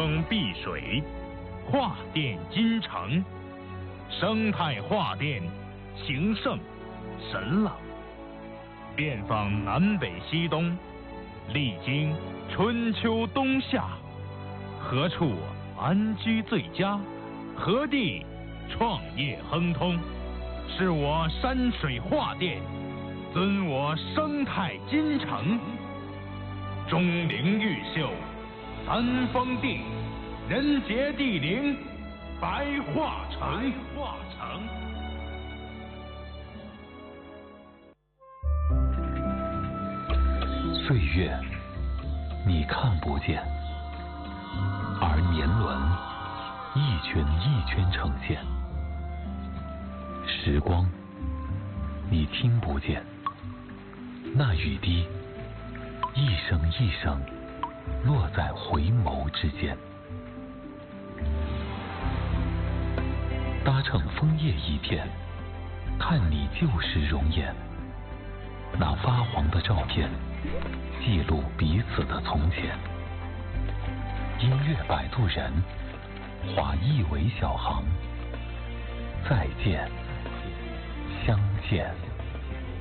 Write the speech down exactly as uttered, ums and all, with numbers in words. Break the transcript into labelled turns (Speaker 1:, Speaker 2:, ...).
Speaker 1: 风碧水，画殿金城，生态画殿，形胜神朗。遍访南北西东，历经春秋冬夏，何处安居最佳？何地创业亨通？是我山水画殿，尊我生态金城。钟灵毓秀，三峰地，人杰地灵，白化城。化城。
Speaker 2: 岁月，你看不见，而年轮一圈一圈呈现。时光，你听不见，那雨滴一声一声落在回眸之间。搭乘枫叶一片，看你旧时容颜。那发黄的照片，记录彼此的从前。音乐摆渡人，画一尾小行。再见，相见。